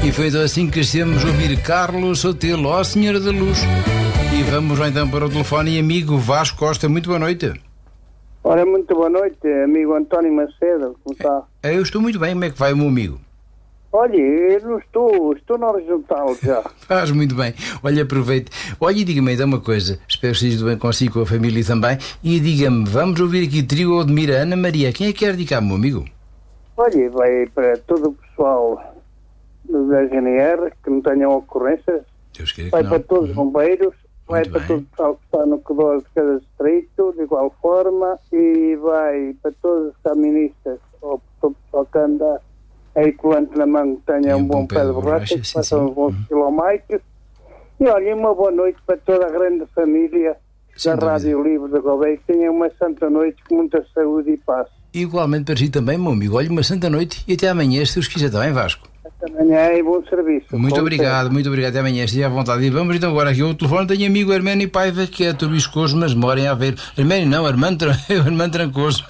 E foi então assim que estivemos a ouvir Carlos Sotelo, ó Senhora da Luz. E vamos lá então para o telefone. E amigo Vasco Costa, muito boa noite. Ora, muito boa noite, amigo António Macedo, como está? Eu estou muito bem, como é que vai o meu amigo? Olha, eu não estou na horizontal já. Faz muito bem. Olha, aproveite. Olha, e diga-me então uma coisa, espero que esteja bem consigo, com a família também, e diga-me, vamos ouvir aqui Trio Odmira, Ana Maria, quem é que quer dedicar, meu amigo? Olha, vai para todo o pessoal da GNR, que não tenham ocorrências, Deus queira que vai não. para todos os bombeiros, vai Muito para bem. todo o pessoal que está no corredor de cada distrito, de igual forma, e vai para todos os caministas, ou para todo o pessoal que anda aí colante na mão, que tenha um bom pé de borracha, que sim, façam sim. uns bons quilomaites. E olha, uma boa noite para toda a grande família Sem da Rádio Livre da Gouveia, que tenham uma santa noite com muita saúde e paz. Igualmente para si também, meu amigo. Olha, uma santa noite e até amanhã, se Deus quiser, está bem, Vasco? Até amanhã e bom serviço. Muito Com obrigado, licença. muito obrigado. Até amanhã, esteja à vontade. E vamos então agora aqui ao telefone. Tenho amigo Herménio Paiva, que é turbiscoso, mas mora em Aveiro. Herménio não, Armando Trancoso.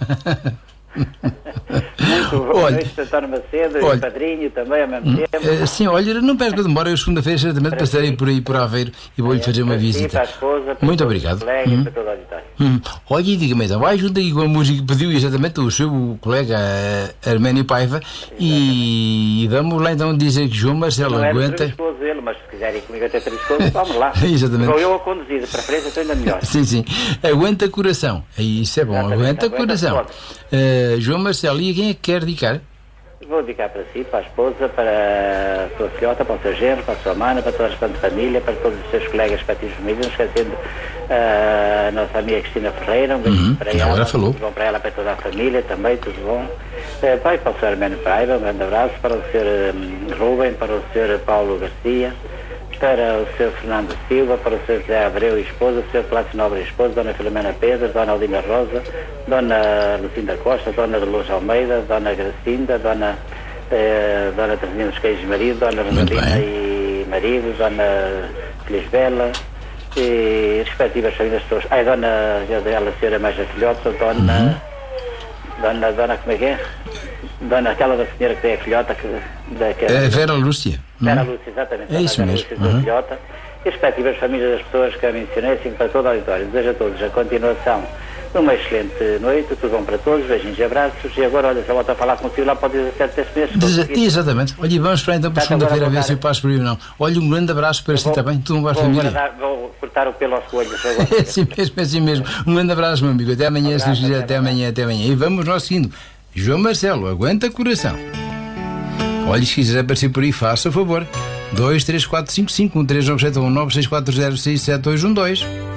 Muito boa noite, António Macedo, e padrinho também ao mesmo tempo. Sim, olha, não perca demora. Eu segunda-feira certamente passarei por aí por Aveiro e vou-lhe fazer uma Para si, visita. para a esposa, para Muito todos obrigado. os colegas, para todo o auditório. Olha, e diga-me então, vai junto aí com a música que pediu exatamente o seu colega Herménio Paiva e vamos lá então dizer que João Marcelo Não é aguenta. esposo ele, mas se quiserem ir comigo até esposo, vamos lá. Exatamente. Vou eu a conduzir, de preferência estou ainda melhor. Sim, sim. Aguenta coração. Isso é bom. Exatamente, Aguenta aguenta coração. João Marcelo, e a quem é que quer dedicar? Vou dedicar para si, para a esposa, para a sua filhota, para o seu genro, para a sua mana, para toda a restante família, para todos os seus colegas, respectivos famílias, não esquecendo a nossa amiga Cristina Ferreira, um beijo para ela, agora falou. tudo bom para ela, para toda a família também, tudo bom. Para o Sr. Herménio Paiva, um grande abraço, para o Sr. Rubem, para o Sr. Paulo Garcia, para o Sr. Fernando Silva, para o Sr. José Abreu e esposa, o Sr. Palácio Nobre e esposa, Dona Filomena Pedro, Dona Aldina Rosa, Dona Lucinda Costa, Dona de Luz Almeida, Dona Gracinda, Dona Teresinha dos Queijos marido, Dona Rosalina e marido, Dona Felisbela, e respectivas famílias todas. Ai, Dona Adriana Senhora Maja Filhota, Dona como é que é? Dona aquela da senhora que tem a filhota, Vera Lúcia. Vera Lúcia, exatamente. É isso Vera mesmo. Lúcia, da filhota, e as respectivas famílias das pessoas que eu mencionei, assim, para todo o auditório. Desejo a todos a continuação de uma excelente noite, tudo bom para todos, beijinhos e abraços. E agora, olha, se eu volto a falar contigo lá para o 17 deste mês. Exatamente. Olha, e vamos esperar então para Tá, segunda-feira a agora ver se eu passo por aí ou não. Olha, um grande abraço para si também. Tudo bom para a família. Vou cortar o pelo aos coelhos. É assim mesmo. Um grande abraço, meu amigo. Até amanhã, se Deus quiser. Até amanhã. E vamos nós seguindo. João Marcelo, aguenta coração. Olha, se quiser aparecer por aí, faça o favor. 23455 1397 19 640 67212.